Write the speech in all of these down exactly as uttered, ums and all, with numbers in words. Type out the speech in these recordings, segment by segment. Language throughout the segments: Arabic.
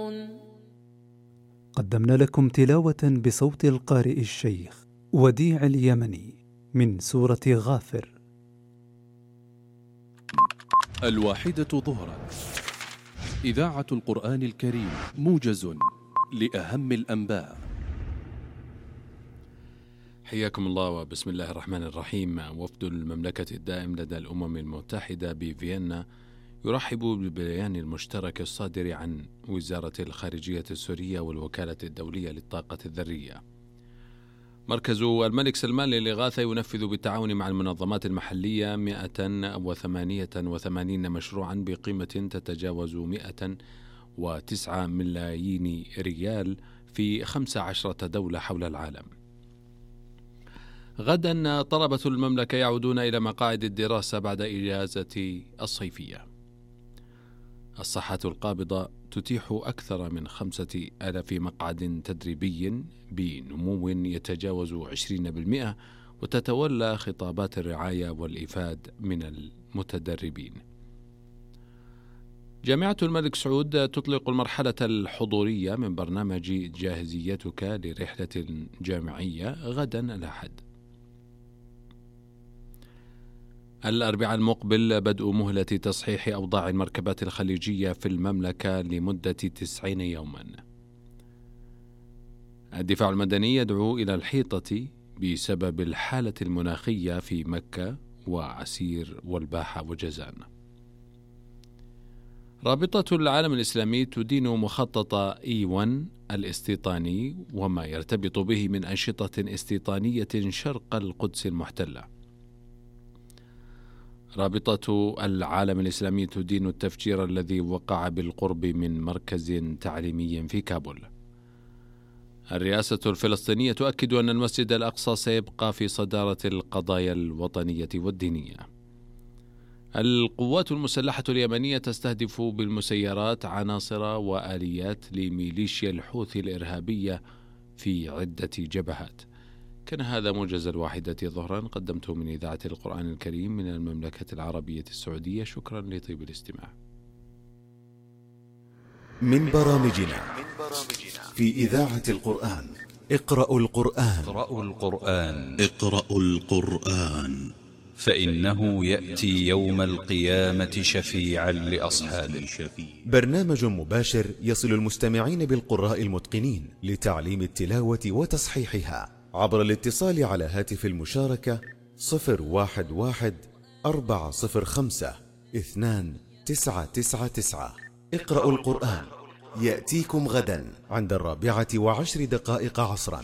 قدمنا لكم تلاوة بصوت القارئ الشيخ وديع اليمني من سورة غافر. الواحدة ظهرا، إذاعة القرآن الكريم، موجز لأهم الأنباء. حياكم الله وبسم الله الرحمن الرحيم. وفد المملكة الدائم لدى الأمم المتحدة بفيينا يرحب بالبيان المشترك الصادر عن وزارة الخارجية السورية والوكالة الدولية للطاقة الذرية. مركز الملك سلمان للإغاثة ينفذ بالتعاون مع المنظمات المحلية مئة وثمانية وثمانين مشروعا بقيمة تتجاوز مئة وتسعة ملايين ريال في خمس عشرة دولة حول العالم. غدا طلبة المملكة يعودون إلى مقاعد الدراسة بعد إجازة الصيفية. الصحة القابضة تتيح أكثر من خمسة آلاف مقعد تدريبي بنمو يتجاوز عشرين بالمئة، وتتولى خطابات الرعاية والإفاد من المتدربين. جامعة الملك سعود تطلق المرحلة الحضورية من برنامج جاهزيتك لرحلة جامعية غدا الأحد. الأربعاء المقبل بدء مهلة تصحيح أوضاع المركبات الخليجية في المملكة لمدة تسعين يوما. الدفاع المدني يدعو إلى الحيطة بسبب الحالة المناخية في مكة وعسير والباحة وجازان. رابطة العالم الإسلامي تدين مخطط إي واحد الاستيطاني وما يرتبط به من أنشطة استيطانية شرق القدس المحتلة. رابطة العالم الإسلامي تدين التفجير الذي وقع بالقرب من مركز تعليمي في كابول. الرئاسة الفلسطينية تؤكد أن المسجد الأقصى سيبقى في صدارة القضايا الوطنية والدينية. القوات المسلحة اليمنية تستهدف بالمسيرات عناصر وآليات لميليشيا الحوثي الإرهابية في عدة جبهات. كان هذا موجز الواحدة ظهرا قدمته من إذاعة القرآن الكريم من المملكة العربية السعودية. شكرا لطيب الاستماع. من برامجنا في إذاعة القرآن. اقرأوا القرآن. اقرأوا القرآن. اقرأوا القرآن فإنه يأتي يوم القيامة شفيعا لأصحابه. برنامج مباشر يصل المستمعين بالقراء المتقنين لتعليم التلاوة وتصحيحها عبر الاتصال على هاتف المشاركة صفر واحد واحد أربعة صفر خمسة اثنان تسعة تسعة تسعة. اقرأوا القرآن يأتيكم غدا عند الرابعة وعشر دقائق عصرا.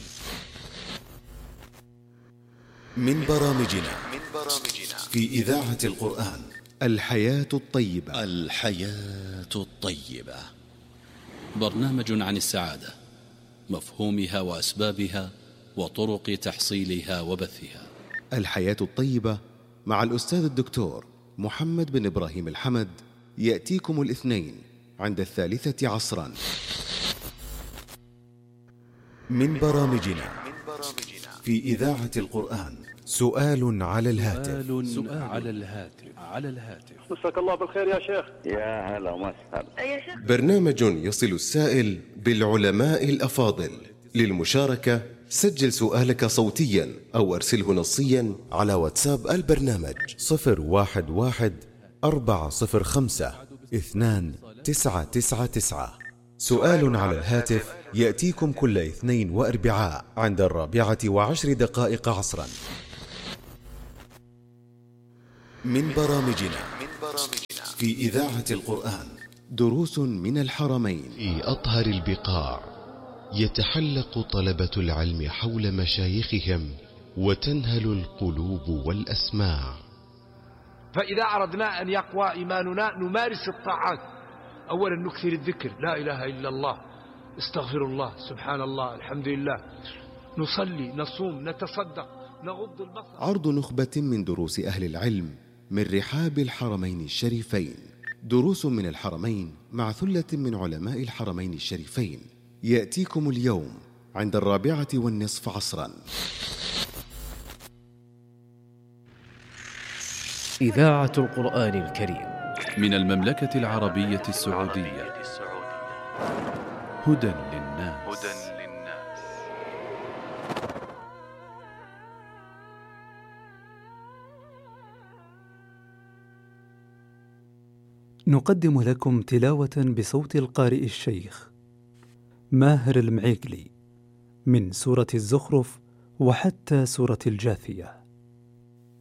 من برامجنا في إذاعة القرآن. الحياة الطيبة. الحياة الطيبة برنامج عن السعادة، مفهومها وأسبابها وطرق تحصيلها وبثها. الحياة الطيبة مع الأستاذ الدكتور محمد بن إبراهيم الحمد يأتيكم الاثنين عند الثالثة عصرا. من برامجنا في إذاعة القرآن. سؤال على الهاتف. سؤال على الهاتف على الهاتف مساك الله بالخير يا شيخ. يا هلا وسهلا. برنامج يصل السائل بالعلماء الأفاضل. للمشاركة سجل سؤالك صوتيا أو أرسله نصيا على واتساب البرنامج صفر واحد واحد أربعة صفر خمسة اثنان تسعة تسعة تسعة. سؤال على الهاتف يأتيكم كل اثنين وأربعاء عند الرابعة وعشر دقائق عصرا. من برامجنا في إذاعة القرآن. دروس من الحرمين. في أطهر البقاع يتحلق طلبة العلم حول مشايخهم وتنهل القلوب والأسماع. فإذا أردنا أن يقوى إيماننا نمارس الطاعات. أولا نكثر الذكر، لا إله إلا الله، استغفر الله، سبحان الله، الحمد لله، نصلي، نصوم، نتصدق، نغض البصر. عرض نخبة من دروس أهل العلم من رحاب الحرمين الشريفين. دروس من الحرمين مع ثلة من علماء الحرمين الشريفين يأتيكم اليوم عند الرابعة والنصف عصرا. إذاعة القرآن الكريم من المملكة العربية السعودية. هدى للناس. هدى للناس. نقدم لكم تلاوة بصوت القارئ الشيخ ماهر المعيقلي من سورة الزخرف وحتى سورة الجاثية.